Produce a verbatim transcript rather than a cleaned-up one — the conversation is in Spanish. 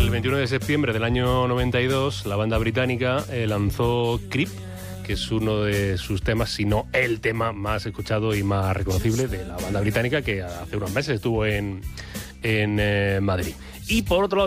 el veintiuno de septiembre del año noventa y dos, la banda británica eh, lanzó Creep, que es uno de sus temas, si no el tema más escuchado y más reconocible de la banda británica, que hace unos meses estuvo en, en eh, Madrid. Y por otro lado